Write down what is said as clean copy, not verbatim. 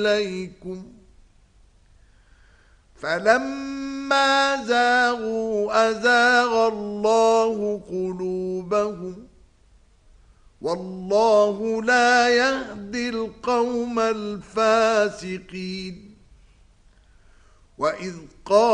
إليكم فلما زاغوا أزاغ الله قلوبهم والله لا يهدي القوم الفاسقين وإذ قال